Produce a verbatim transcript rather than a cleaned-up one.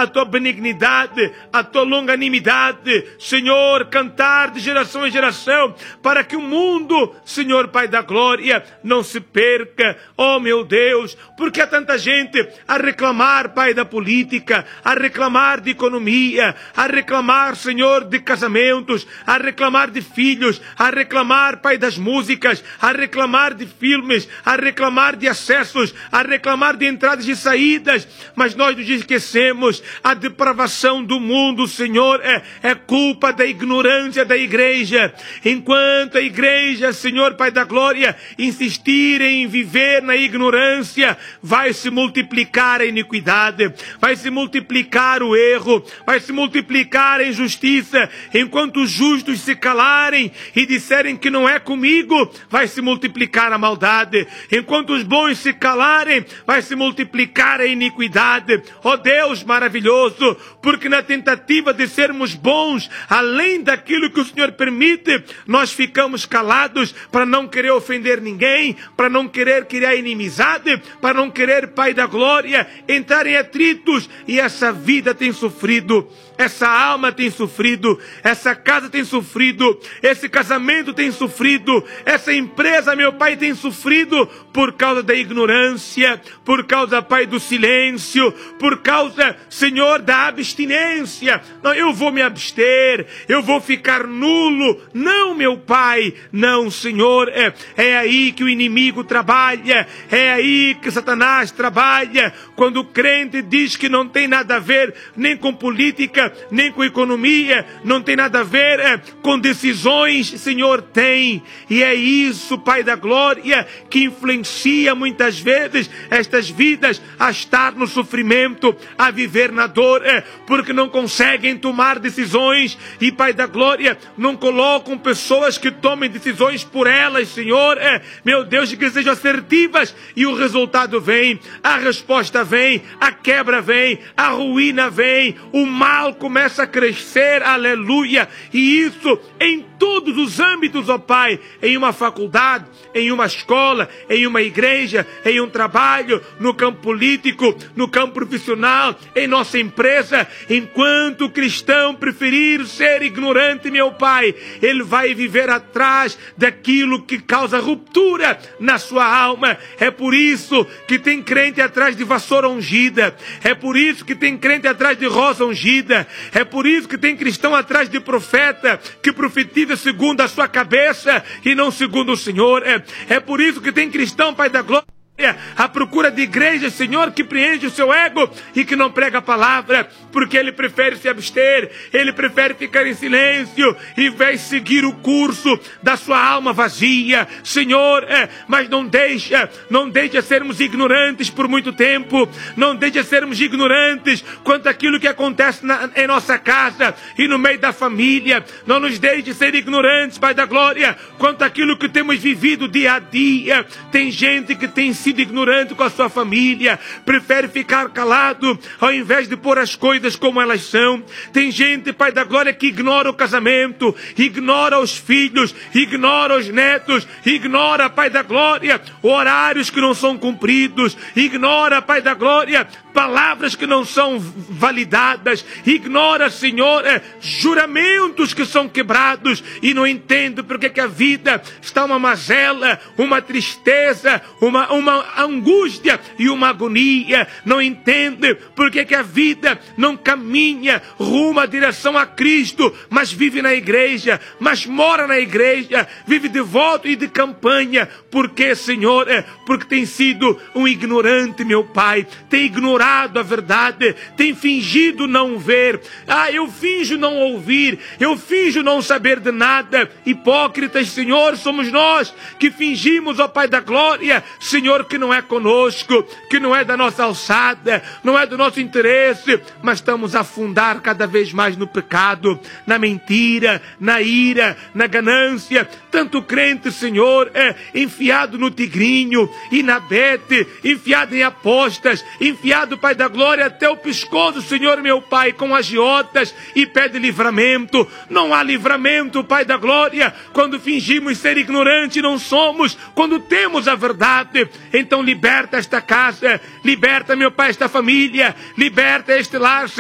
a tua benignidade, a tua longanimidade, Senhor, cantar de geração em geração, para que o mundo, Senhor Pai da glória, não se perca, oh meu Deus, porque há tanta gente a reclamar, Pai, da política, a reclamar de economia, a reclamar, Senhor, de casamentos, a reclamar de filhos, a reclamar, Pai, das músicas, a reclamar de filmes, a reclamar de acessos, a reclamar de entradas e saídas, mas nós nos esquecemos, a depravação do mundo, Senhor, é, é culpa da ignorância da igreja. Enquanto a igreja, Senhor Pai da glória, insistir em viver na ignorância, vai se multiplicar a iniquidade, vai se multiplicar o erro, vai se multiplicar a injustiça. Enquanto os justos se calarem e disserem que não é comigo, vai se multiplicar a maldade. Enquanto os bons se calarem, vai se multiplicar a iniquidade. Ó Deus maravilhoso, porque na tentativa de sermos bons, além daquilo que o Senhor permite, nós ficamos calados para não querer ofender ninguém, para não querer criar inimizade, para não querer, Pai da glória, entrar em atritos, e essa vida tem sofrido, essa alma tem sofrido, essa casa tem sofrido, esse casamento tem sofrido, essa empresa, meu Pai, tem sofrido por causa da ignorância, por causa, Pai, do silêncio, por causa, Senhor, da abstinência. Não, eu vou me abster, eu vou ficar nulo. Não, meu Pai, não, Senhor, é, é aí que o inimigo trabalha, é aí que Satanás trabalha, quando o crente diz que não tem nada a ver nem com política, nem com economia, não tem nada a ver é, com decisões. Senhor, tem, e é isso, Pai da glória, que influencia muitas vezes estas vidas a estar no sofrimento, a viver na dor, é, porque não conseguem tomar decisões, e Pai da glória, não colocam pessoas que tomem decisões por elas, Senhor, é, meu Deus, que sejam assertivas, e o resultado vem, a resposta vem, a quebra vem, a ruína vem, o mal começa a crescer, aleluia, e isso em todos os âmbitos, ó Pai, em uma faculdade, em uma escola, em uma igreja, em um trabalho, no campo político, no campo profissional, em nossa empresa. Enquanto o cristão preferir ser ignorante, meu Pai, ele vai viver atrás daquilo que causa ruptura na sua alma. É por isso que tem crente atrás de vassoura ungida, é por isso que tem crente atrás de rosa ungida, é por isso que tem cristão atrás de profeta que profetiza segundo a sua cabeça e não segundo o Senhor. É, é por isso que tem cristão, Pai da glória, à procura de igreja, Senhor, que preenche o seu ego e que não prega a palavra, porque ele prefere se abster, ele prefere ficar em silêncio e vai seguir o curso da sua alma vazia, Senhor. É, mas não deixa, não deixa sermos ignorantes por muito tempo, não deixa sermos ignorantes quanto àquilo que acontece na, em nossa casa e no meio da família. Não nos deixe ser ignorantes, Pai da glória, quanto àquilo que temos vivido dia a dia. Tem gente que tem sido ignorante com a sua família, prefere ficar calado ao invés de pôr as coisas como elas são. Tem gente, Pai da glória, que ignora o casamento, ignora os filhos, ignora os netos, ignora, Pai da glória, horários que não são cumpridos, ignora, Pai da glória, palavras que não são validadas, ignora, Senhor, é, juramentos que são quebrados, e não entende porque que a vida está uma mazela, uma tristeza, uma, uma angústia e uma agonia. Não entende porque que a vida não caminha rumo à direção a Cristo, mas vive na igreja, mas mora na igreja, vive de voto e de campanha. Porque, Senhor, é, porque tem sido um ignorante, meu Pai, tem ignorado a verdade, tem fingido não ver. Ah, eu finjo não ouvir, eu finjo não saber de nada. Hipócritas, Senhor, somos nós que fingimos, ó Pai da glória, Senhor, que não é conosco, que não é da nossa alçada, não é do nosso interesse, mas estamos a afundar cada vez mais no pecado, na mentira, na ira, na ganância. Tanto crente, Senhor, é enfiado no tigrinho e na bete, enfiado em apostas, enfiado, Pai da glória, até o pescoço, Senhor, meu Pai, com agiotas, e pede livramento. Não há livramento, Pai da glória, quando fingimos ser ignorantes e não somos, quando temos a verdade. Então liberta esta casa, liberta, meu Pai, esta família, liberta este lar,